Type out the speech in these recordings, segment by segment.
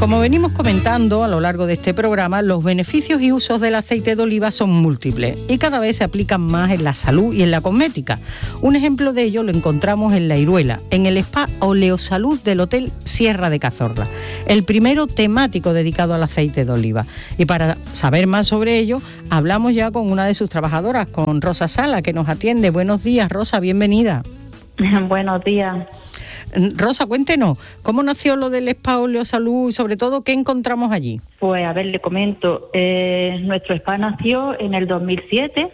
Como venimos comentando a lo largo de este programa, los beneficios y usos del aceite de oliva son múltiples y cada vez se aplican más en la salud y en la cosmética. Un ejemplo de ello lo encontramos en La Iruela, en el spa Oleosalud del Hotel Sierra de Cazorla, el primero temático dedicado al aceite de oliva. Y para saber más sobre ello, hablamos ya con una de sus trabajadoras, con Rosa Sala, que nos atiende. Buenos días, Rosa, bienvenida. Buenos días. Rosa, cuéntenos, ¿cómo nació lo del spa Oleosalud y sobre todo qué encontramos allí? Pues a ver, le comento, nuestro spa nació en el 2007,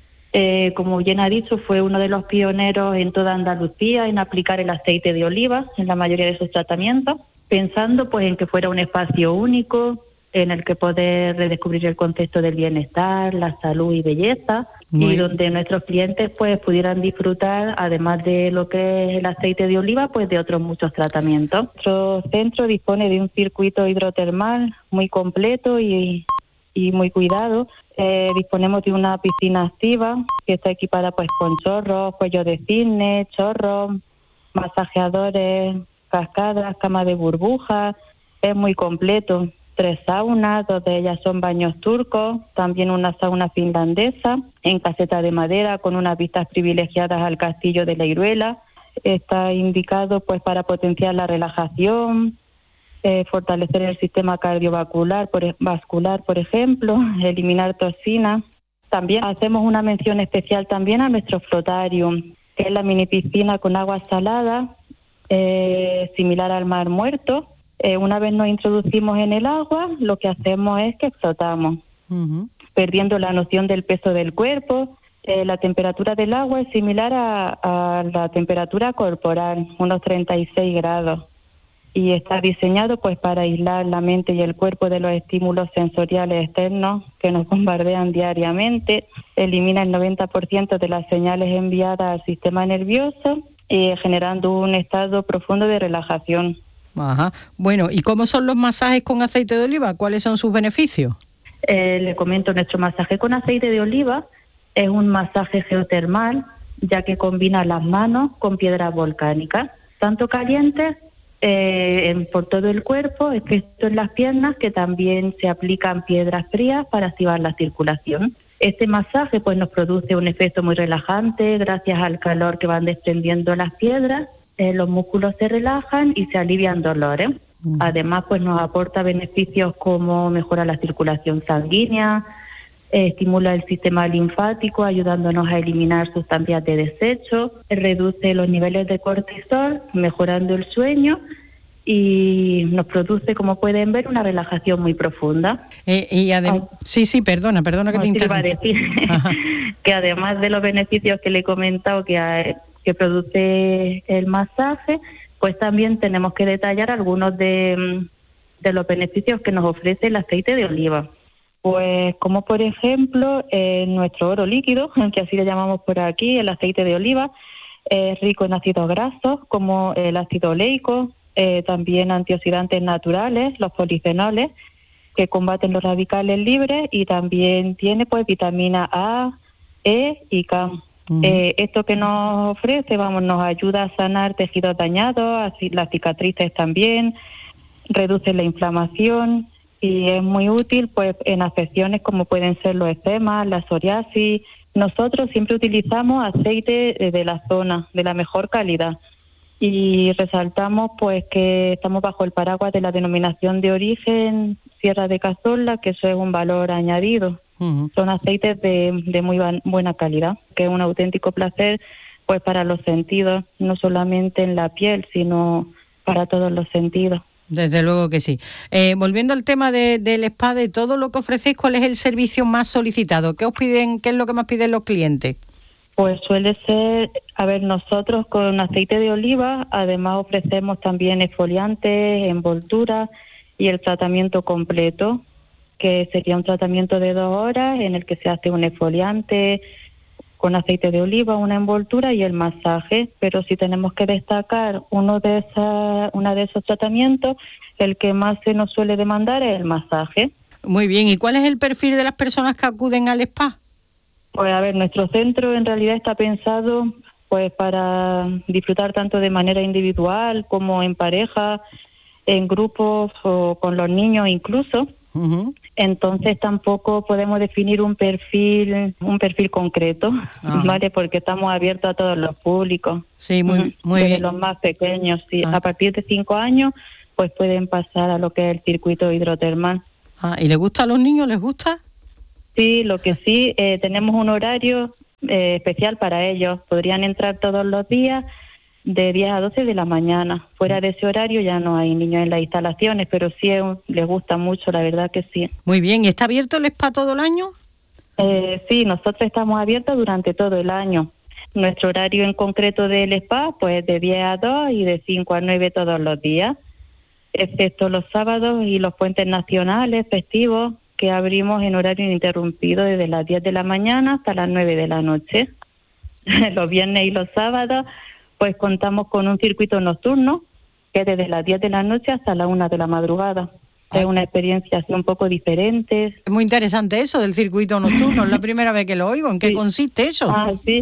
como bien ha dicho, fue uno de los pioneros en toda Andalucía en aplicar el aceite de oliva en la mayoría de sus tratamientos, pensando pues en que fuera un espacio único en el que poder redescubrir el concepto del bienestar, la salud y belleza, y donde nuestros clientes pues pudieran disfrutar, además de lo que es el aceite de oliva, pues de otros muchos tratamientos. Nuestro centro dispone de un circuito hidrotermal muy completo y muy cuidado. Disponemos de una piscina activa que está equipada pues con chorros, cuello de cisne, chorros, masajeadores, cascadas, cama de burbujas. Es muy completo. 3 saunas, 2 de ellas son baños turcos, también una sauna finlandesa en caseta de madera con unas vistas privilegiadas al castillo de La Iruela. Está indicado pues para potenciar la relajación, fortalecer el sistema cardiovascular, por ejemplo, eliminar toxinas. También hacemos una mención especial también a nuestro flotarium, que es la mini piscina con agua salada, similar al mar muerto. Una vez nos introducimos en el agua, lo que hacemos es que flotamos, perdiendo la noción del peso del cuerpo. La temperatura del agua es similar a la temperatura corporal, unos 36 grados. Y está diseñado pues para aislar la mente y el cuerpo de los estímulos sensoriales externos que nos bombardean diariamente. Elimina el 90% de las señales enviadas al sistema nervioso, generando un estado profundo de relajación. Ajá. Bueno, ¿y cómo son los masajes con aceite de oliva? ¿Cuáles son sus beneficios? Le comento, nuestro masaje con aceite de oliva es un masaje geotermal, ya que combina las manos con piedras volcánicas, tanto calientes por todo el cuerpo, excepto en las piernas, que también se aplican piedras frías para activar la circulación. Este masaje pues nos produce un efecto muy relajante gracias al calor que van desprendiendo las piedras. Los músculos se relajan y se alivian dolores. Además, pues nos aporta beneficios como mejora la circulación sanguínea, estimula el sistema linfático, ayudándonos a eliminar sustancias de desecho, reduce los niveles de cortisol, mejorando el sueño y nos produce, como pueden ver, una relajación muy profunda. Sí, perdona que te interrumpa. Iba a decir que además de los beneficios que le he comentado que produce el masaje, pues también tenemos que detallar algunos de los beneficios que nos ofrece el aceite de oliva. Pues como por ejemplo nuestro oro líquido, que así le llamamos por aquí, el aceite de oliva, es rico en ácidos grasos como el ácido oleico, también antioxidantes naturales, los polifenoles, que combaten los radicales libres, y también tiene pues vitamina A, E y K. Esto que nos ofrece, nos ayuda a sanar tejidos dañados, así las cicatrices también, reduce la inflamación y es muy útil pues en afecciones como pueden ser los eczemas, la psoriasis. Nosotros siempre utilizamos aceite de la zona, de la mejor calidad, y resaltamos pues que estamos bajo el paraguas de la denominación de origen Sierra de Cazorla, que eso es un valor añadido. Son aceites de muy buena calidad, que es un auténtico placer pues para los sentidos, no solamente en la piel, sino para todos los sentidos. Desde luego que sí. Volviendo al tema del spa, de todo lo que ofrecéis, ¿cuál es el servicio más solicitado? ¿Qué os piden? ¿Qué es lo que más piden los clientes? Pues suele ser, nosotros con aceite de oliva, además ofrecemos también exfoliantes, envolturas y el tratamiento completo, que sería un tratamiento de 2 horas en el que se hace un exfoliante con aceite de oliva, una envoltura y el masaje. Pero si tenemos que destacar una de esos tratamientos, el que más se nos suele demandar es el masaje. Muy bien, ¿y cuál es el perfil de las personas que acuden al spa? Pues nuestro centro en realidad está pensado pues para disfrutar tanto de manera individual como en pareja, en grupos o con los niños incluso. Uh-huh. Entonces tampoco podemos definir un perfil concreto, ¿vale? Porque estamos abiertos a todos los públicos. Sí, muy desde bien. los más pequeños, sí. A partir de 5 años, pues pueden pasar a lo que es el circuito hidrotermal. ¿Y les gusta a los niños? ¿Les gusta? Sí, lo que sí, tenemos un horario especial para ellos. Podrían entrar todos los días de 10 a 12 de la mañana. Fuera de ese horario ya no hay niños en las instalaciones, pero sí les gusta mucho, la verdad que sí. Muy bien. ¿Y está abierto el spa todo el año? Sí, nosotros estamos abiertos durante todo el año. Nuestro horario en concreto del spa, pues de 10 a 2 y de 5 a 9 todos los días, excepto los sábados y los puentes nacionales, festivos, que abrimos en horario ininterrumpido desde las 10 de la mañana hasta las 9 de la noche. Los viernes y los sábados, pues contamos con un circuito nocturno, que es desde las 10 de la noche hasta las 1 de la madrugada. Es una experiencia así un poco diferente. Es muy interesante eso del circuito nocturno, es la primera vez que lo oigo. ¿En qué consiste eso? Sí,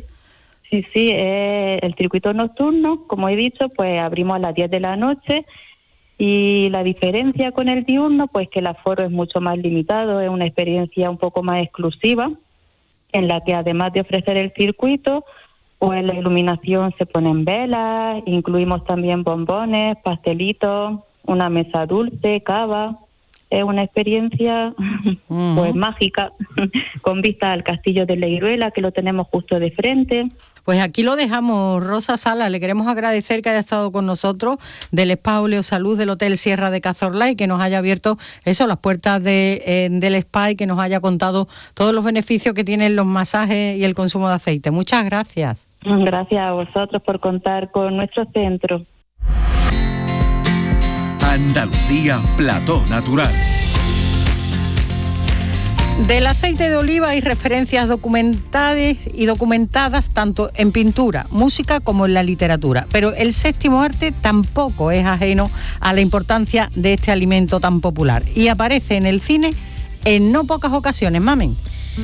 el circuito nocturno, como he dicho, pues abrimos a las 10 de la noche. Y la diferencia con el diurno, pues que el aforo es mucho más limitado, es una experiencia un poco más exclusiva, en la que además de ofrecer el circuito, pues la iluminación se pone en velas, incluimos también bombones, pastelitos, una mesa dulce, cava. Es una experiencia pues mágica, con vista al castillo de Leiruela, que lo tenemos justo de frente. Pues aquí lo dejamos, Rosa Sala. Le queremos agradecer que haya estado con nosotros del Spa Oleosalud del Hotel Sierra de Cazorla y que nos haya abierto las puertas del spa y que nos haya contado todos los beneficios que tienen los masajes y el consumo de aceite. Muchas gracias. Gracias a vosotros por contar con nuestro centro. Andalucía Plató Natural. Del aceite de oliva hay referencias documentadas y documentadas tanto en pintura, música como en la literatura. Pero el séptimo arte tampoco es ajeno a la importancia de este alimento tan popular. Y aparece en el cine en no pocas ocasiones, mamen.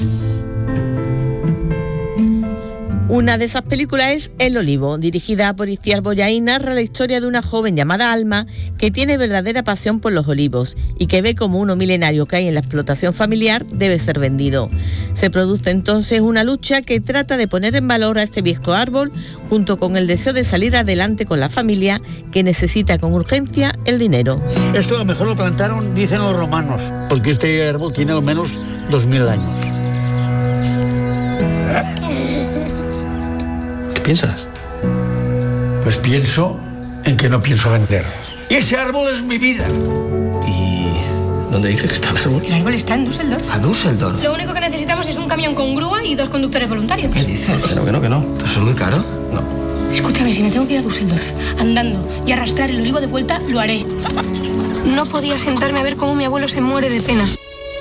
Una de esas películas es El Olivo, dirigida por Itziar Boyá y narra la historia de una joven llamada Alma que tiene verdadera pasión por los olivos y que ve como uno milenario que hay en la explotación familiar debe ser vendido. Se produce entonces una lucha que trata de poner en valor a este viejo árbol junto con el deseo de salir adelante con la familia que necesita con urgencia el dinero. Esto a lo mejor lo plantaron, dicen los romanos, porque este árbol tiene al menos 2000 años. ¿Qué piensas? Pues pienso en que no pienso vender. Y ese árbol es mi vida. ¿Y dónde dice que está el árbol? El árbol está en Düsseldorf. ¿A Düsseldorf? Lo único que necesitamos es un camión con grúa y 2 conductores voluntarios. ¿Qué dices? Que no. ¿Pero eso es muy caro? No. Escúchame, si me tengo que ir a Düsseldorf andando y arrastrar el olivo de vuelta, lo haré. No podía sentarme a ver cómo mi abuelo se muere de pena.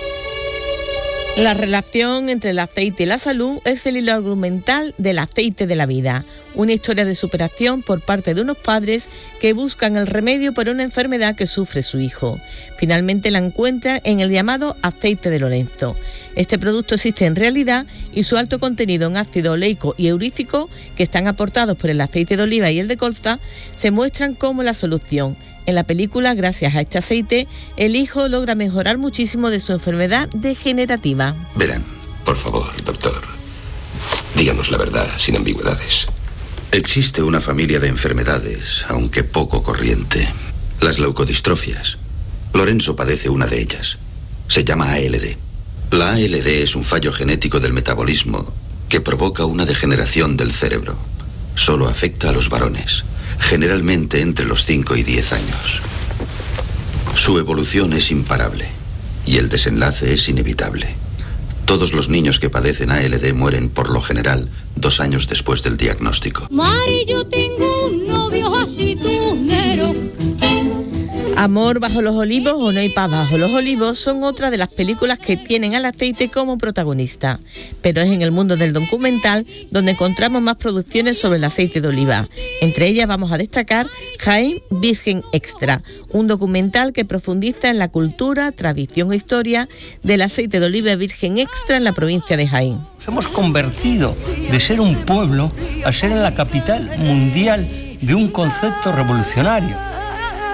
La relación entre el aceite y la salud es el hilo argumental del aceite de la vida, una historia de superación por parte de unos padres que buscan el remedio para una enfermedad que sufre su hijo. Finalmente la encuentran en el llamado aceite de Lorenzo. Este producto existe en realidad y su alto contenido en ácido oleico y eurícico, que están aportados por el aceite de oliva y el de colza, se muestran como la solución. En la película, gracias a este aceite, el hijo logra mejorar muchísimo de su enfermedad degenerativa. Verán, por favor, doctor, díganos la verdad sin ambigüedades. Existe una familia de enfermedades, aunque poco corriente, las leucodistrofias. Lorenzo padece una de ellas. Se llama ALD. La ALD es un fallo genético del metabolismo que provoca una degeneración del cerebro. Solo afecta a los varones, generalmente entre los 5 y 10 años. Su evolución es imparable y el desenlace es inevitable. Todos los niños que padecen ALD mueren por lo general 2 años después del diagnóstico. Mari, yo tengo un novio aceitunero. Amor bajo los olivos o No hay paz bajo los olivos son otra de las películas que tienen al aceite como protagonista, pero es en el mundo del documental donde encontramos más producciones sobre el aceite de oliva. Entre ellas vamos a destacar Jaén Virgen Extra, un documental que profundiza en la cultura, tradición e historia del aceite de oliva virgen extra en la provincia de Jaén. Nos hemos convertido de ser un pueblo a ser la capital mundial de un concepto revolucionario.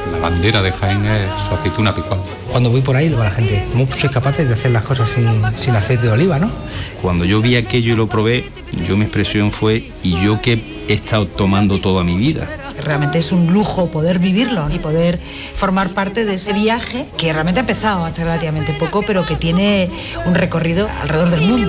La bandera de Jaén es su aceituna picual. Cuando voy por ahí, le digo a la gente, ¿cómo sois capaces de hacer las cosas sin aceite de oliva, no? Cuando yo vi aquello y lo probé, mi expresión fue, ¿y yo qué he estado tomando toda mi vida? Realmente es un lujo poder vivirlo y poder formar parte de ese viaje que realmente ha empezado hace relativamente poco, pero que tiene un recorrido alrededor del mundo.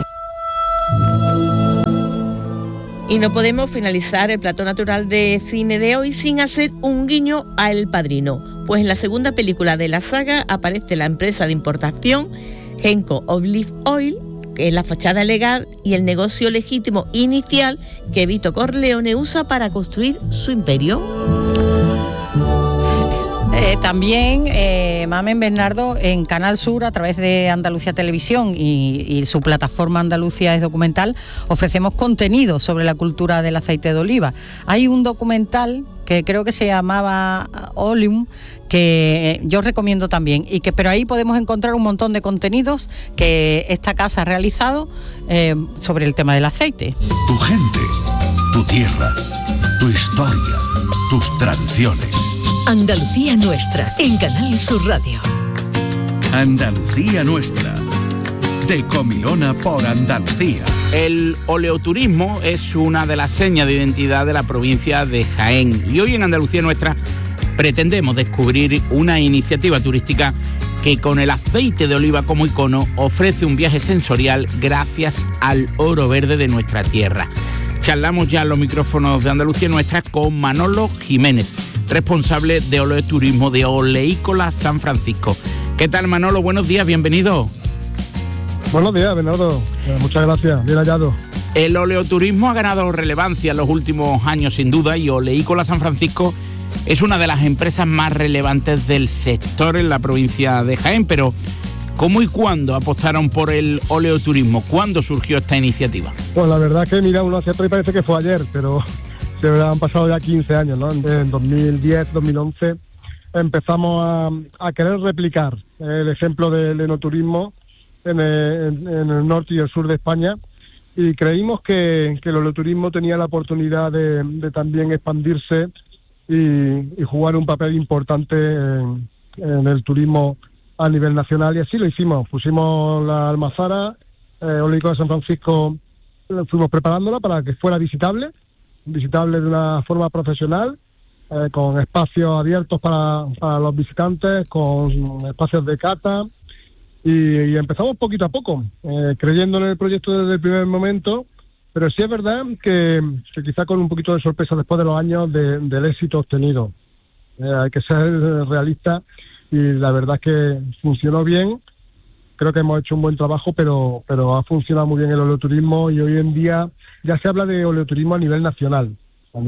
Y no podemos finalizar el plató natural de cine de hoy sin hacer un guiño a El Padrino, pues en la segunda película de la saga aparece la empresa de importación Genco Olive Oil, que es la fachada legal y el negocio legítimo inicial que Vito Corleone usa para construir su imperio. También, Mamen Bernardo, en Canal Sur, a través de Andalucía Televisión y su plataforma Andalucía es Documental, ofrecemos contenido sobre la cultura del aceite de oliva. Hay un documental que creo que se llamaba Oleum, que yo recomiendo también, pero ahí podemos encontrar un montón de contenidos que esta casa ha realizado sobre el tema del aceite. Tu gente, tu tierra, tu historia, tus tradiciones. Andalucía Nuestra, en Canal Sur Radio. Andalucía Nuestra, de Comilona por Andalucía. El oleoturismo es una de las señas de identidad de la provincia de Jaén y hoy en Andalucía Nuestra pretendemos descubrir una iniciativa turística que con el aceite de oliva como icono ofrece un viaje sensorial gracias al oro verde de nuestra tierra. Charlamos ya en los micrófonos de Andalucía Nuestra con Manolo Jiménez, responsable de oleoturismo de Oleícola San Francisco. ¿Qué tal, Manolo? Buenos días, bienvenido. Buenos días, Bernardo. Muchas gracias, bien hallado. El oleoturismo ha ganado relevancia en los últimos años, sin duda, y Oleícola San Francisco es una de las empresas más relevantes del sector en la provincia de Jaén. Pero, ¿cómo y cuándo apostaron por el oleoturismo? ¿Cuándo surgió esta iniciativa? Pues la verdad que, mira, uno hacia atrás parece que fue ayer, pero se han pasado ya 15 años, ¿no? En 2010, 2011 empezamos a querer replicar el ejemplo del enoturismo en el norte y el sur de España, y creímos que el oleoturismo tenía la oportunidad de también expandirse y jugar un papel importante en el turismo a nivel nacional, y así lo hicimos. Pusimos la almazara, Oleícola San Francisco, fuimos preparándola para que fuera visitable de una forma profesional, con espacios abiertos para los visitantes, con espacios de cata, y empezamos poquito a poco, creyendo en el proyecto desde el primer momento, pero sí es verdad que quizá con un poquito de sorpresa después de los años del éxito obtenido. Hay que ser realista, y la verdad es que funcionó bien. Creo que hemos hecho un buen trabajo, pero ha funcionado muy bien el oleoturismo, y hoy en día ya se habla de oleoturismo a nivel nacional.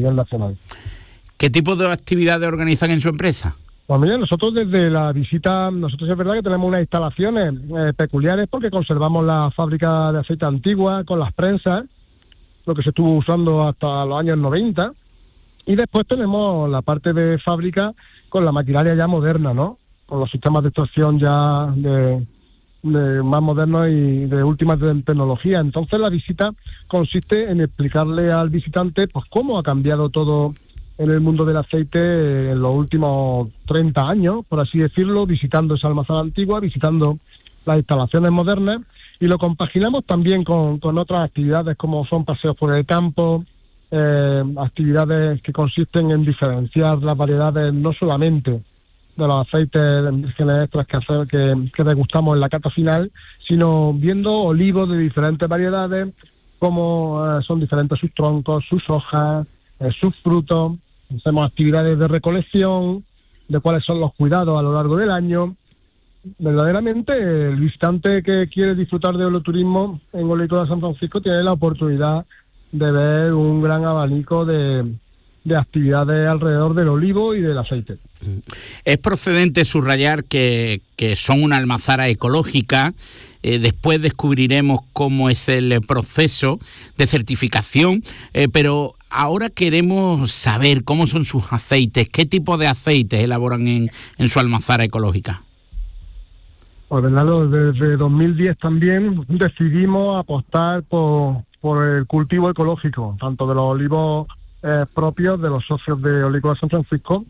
¿Qué tipo de actividades organizan en su empresa? Pues mira, nosotros desde la visita, nosotros es verdad que tenemos unas instalaciones peculiares porque conservamos la fábrica de aceite antigua con las prensas, lo que se estuvo usando hasta los años 90, y después tenemos la parte de fábrica con la maquinaria ya moderna, ¿no? Con los sistemas de extracción ya de más modernos y de última tecnología. Entonces la visita consiste en explicarle al visitante pues cómo ha cambiado todo en el mundo del aceite en los últimos 30 años, por así decirlo, visitando esa almazara antigua, visitando las instalaciones modernas, y lo compaginamos también con otras actividades como son paseos por el campo, actividades que consisten en diferenciar las variedades no solamente de los aceites vírgenes extras que degustamos en la cata final, sino viendo olivos de diferentes variedades, cómo son diferentes sus troncos, sus hojas, sus frutos. Hacemos actividades de recolección, de cuáles son los cuidados a lo largo del año. Verdaderamente, el visitante que quiere disfrutar de oleoturismo en Oleícola San Francisco tiene la oportunidad de ver un gran abanico de actividades alrededor del olivo y del aceite. Es procedente subrayar que son una almazara ecológica. Después descubriremos cómo es el proceso de certificación, pero ahora queremos saber cómo son sus aceites, qué tipo de aceites elaboran en su almazara ecológica. Pues Bernardo, desde 2010 también decidimos apostar por el cultivo ecológico, tanto de los olivos propios de los socios de Oleícola San Francisco,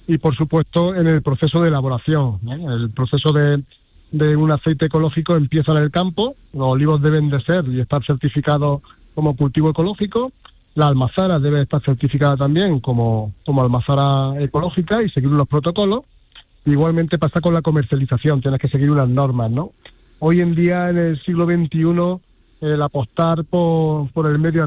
y por supuesto en el proceso de elaboración, ¿no? El proceso de un aceite ecológico empieza en el campo, los olivos deben de ser y estar certificados como cultivo ecológico, la almazara debe estar certificada también como almazara ecológica y seguir unos protocolos. Igualmente pasa con la comercialización, tienes que seguir unas normas, ¿no? Hoy en día, en el siglo XXI, el apostar por el medio